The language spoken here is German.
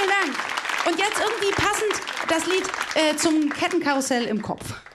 Vielen Dank. Und jetzt irgendwie passend das Lied zum Kettenkarussell im Kopf.